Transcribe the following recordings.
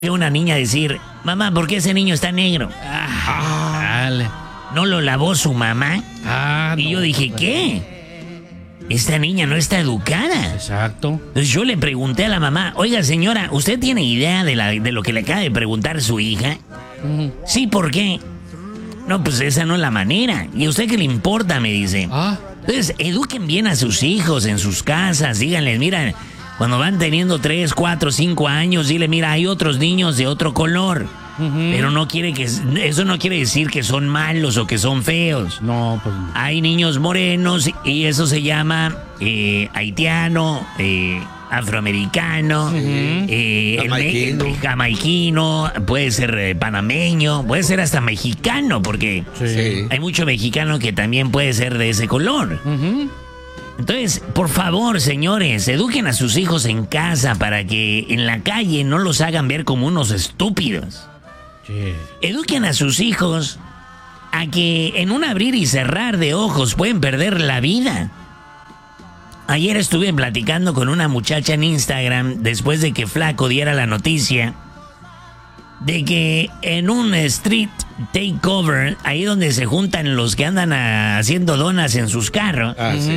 una niña decir, mamá, ¿por qué ese niño está negro? Dale. ¿No lo lavó su mamá? Y yo dije, ¿qué? Esta niña no está educada. Exacto. Entonces yo le pregunté a la mamá, oiga señora, ¿usted tiene idea de lo que le acaba de preguntar su hija? Sí, ¿por qué? No, pues esa no es la manera. ¿Y a usted qué le importa? Me dice. Entonces, eduquen bien a sus hijos en sus casas, díganles, mira, cuando van teniendo 3, 4, 5 años, dile, mira, hay otros niños de otro color. Pero no quiere que eso no quiere decir que son malos o que son feos. No, pues no. Hay niños morenos y eso se llama haitiano, afroamericano, jamaiquino, puede ser panameño, puede ser hasta mexicano, porque hay mucho mexicano que también puede ser de ese color. Entonces, por favor, señores, eduquen a sus hijos en casa para que en la calle no los hagan ver como unos estúpidos. Eduquen a sus hijos a que en un abrir y cerrar de ojos pueden perder la vida. Ayer estuve platicando con una muchacha en Instagram después de que Flaco diera la noticia de que en un street takeover, ahí donde se juntan los que andan haciendo donas en sus carros,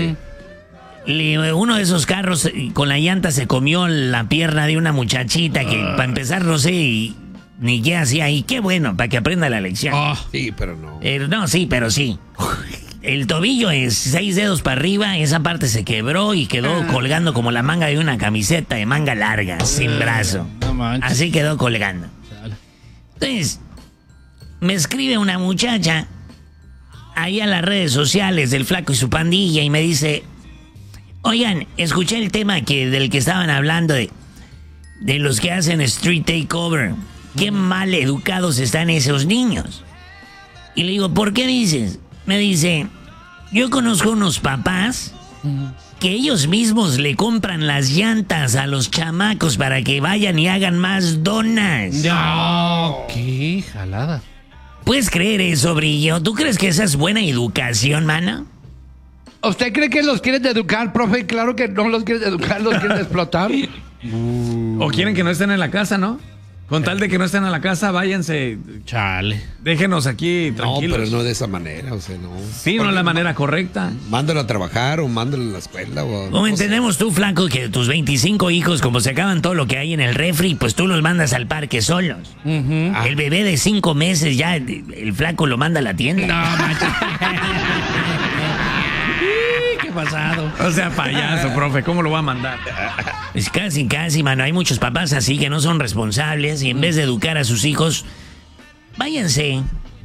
uno de esos carros con la llanta se comió la pierna de una muchachita que para empezar no sé ni qué hacía ahí. Qué bueno, para que aprenda la lección. Sí, pero no. No, sí, pero sí. El tobillo es 6 dedos para arriba, esa parte se quebró y quedó colgando como la manga de una camiseta de manga larga, sin brazo. No manches. Así quedó colgando. Entonces, me escribe una muchacha ahí a las redes sociales del Flaco y su pandilla y me dice, oigan, escuché el tema del que estaban hablando de los que hacen street takeover. Qué mal educados están esos niños. Y le digo, ¿por qué dices? Me dice, yo conozco unos papás que ellos mismos le compran las llantas a los chamacos para que vayan y hagan más donas. No, qué jalada. ¿Puedes creer eso, Brillo? ¿Tú crees que esa es buena educación, mano? ¿Usted cree que los quieren educar, profe? Claro que no los quieren educar, los quieren explotar. O quieren que no estén en la casa, ¿no? Con tal de que no estén en la casa, váyanse. Chale. Déjenos aquí tranquilos. No, pero no de esa manera, o sea, no. Sí, no es la manera correcta. Mándalo a trabajar o mándalo a la escuela. ¿Cómo entendemos tú, Flaco, que tus 25 hijos, como se acaban todo lo que hay en el refri, pues tú los mandas al parque solos? El bebé de 5 meses ya, el Flaco lo manda a la tienda. No, manches. Qué pasado. O sea, payaso, profe, ¿cómo lo va a mandar? Pues casi, mano. Hay muchos papás así que no son responsables y en vez de educar a sus hijos, váyanse.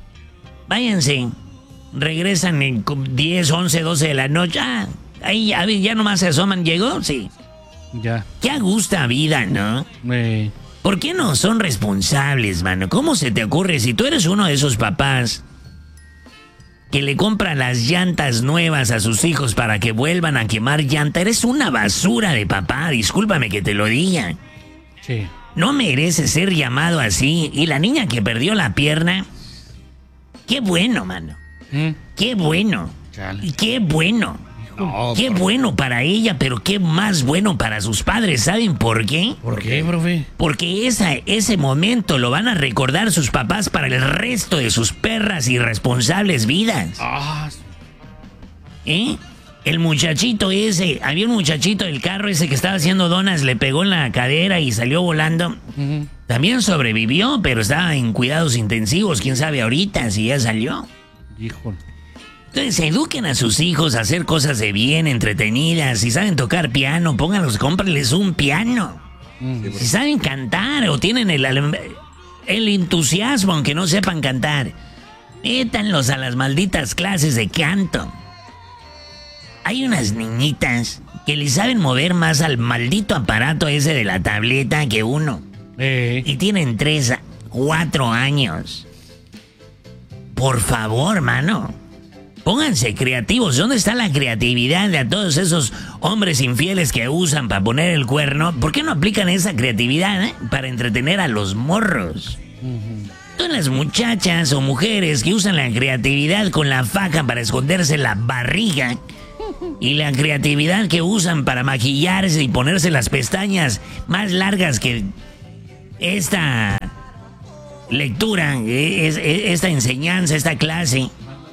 Regresan en 10, 11, 12 de la noche. Ahí, a ver, ya nomás se asoman. ¿Llegó? Sí. Ya. Qué agusta vida, ¿no? ¿Por qué no son responsables, mano? ¿Cómo se te ocurre si tú eres uno de esos papás que le compran las llantas nuevas a sus hijos para que vuelvan a quemar llanta? Eres una basura de papá, discúlpame que te lo diga. Sí. No mereces ser llamado así. Y la niña que perdió la pierna, qué bueno, mano. Qué bueno. Chale. Qué bueno. Qué bueno para ella, pero qué más bueno para sus padres. ¿Saben por qué? ¿Por qué, profe? Porque ese momento lo van a recordar sus papás para el resto de sus perras irresponsables vidas. El muchachito ese, había un muchachito del carro ese que estaba haciendo donas, le pegó en la cadera y salió volando. También sobrevivió, pero estaba en cuidados intensivos. ¿Quién sabe ahorita si ya salió? Híjole. Entonces, eduquen a sus hijos a hacer cosas de bien, entretenidas. Si saben tocar piano, cómprenles un piano. Si saben cantar o tienen el entusiasmo, aunque no sepan cantar, métanlos a las malditas clases de canto. Hay unas niñitas que le saben mover más al maldito aparato ese de la tableta que uno. Y tienen 3, 4 años. Por favor, mano. Pónganse creativos. ¿Dónde está la creatividad de todos esos hombres infieles que usan para poner el cuerno? ¿Por qué no aplican esa creatividad para entretener a los morros? Todas las muchachas o mujeres que usan la creatividad con la faja para esconderse la barriga y la creatividad que usan para maquillarse y ponerse las pestañas más largas que esta lectura, esta enseñanza, esta clase,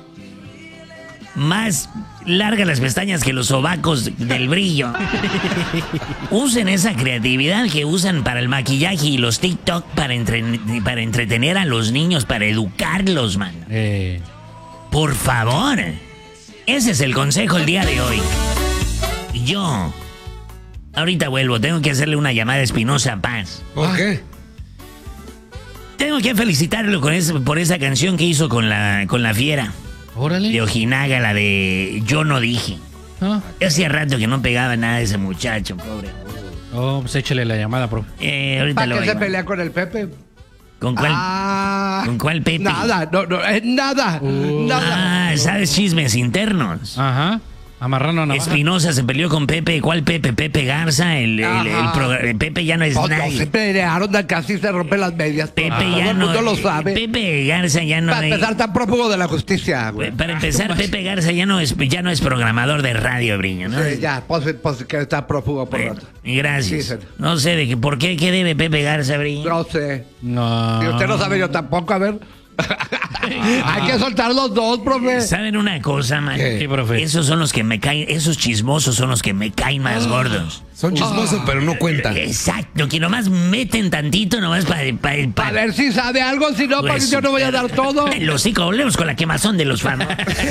más larga las pestañas que los sobacos del brillo. Usen esa creatividad que usan para el maquillaje y los TikTok para entretener a los niños, para educarlos, man. Por favor. Ese es el consejo el día de hoy. Yo ahorita vuelvo, tengo que hacerle una llamada a Espinosa Paz. ¿Por qué? Tengo que felicitarlo por esa canción que hizo con la fiera. Órale. De Ojinaga, la de Yo No Dije. Ah. Hacía rato que no pegaba nada ese muchacho, pobre. Oh, pues échale la llamada, profe. Ahorita ¿Para lo qué se oigo. pelea con el Pepe? ¿Con cuál Pepe? Nada, nada. Nada. Ah, ¿sabes chismes internos? Ajá. Amarrando a navaja. Espinosa se peleó con Pepe. ¿Cuál Pepe? Pepe Garza. El Pepe ya no es No, nadie. se pelearon, casi se rompen las medias. Pepe Todo ya el no. mundo lo sabe. Pepe Garza ya no. Para empezar, tan prófugo de la justicia, güey. Para empezar, Pepe Garza ya no es programador de radio, Briño, ¿no? Sí, ya, pues que está prófugo por rato. Gracias. Sí, señor. No sé por qué debe Pepe Garza, Briño. No sé. No. Si usted no sabe, yo tampoco, a ver. Hay que soltar los dos, profe. ¿Saben una cosa, man? ¿Qué, profe? Esos son los que me caen, esos chismosos son los que me caen más gordos. Son chismosos, pero no cuentan. Exacto, que nomás meten tantito nomás para A ver si sabe algo, si no, Pues, porque yo no voy a dar todo. Los hocico, volvemos con la quemazón de los famosos.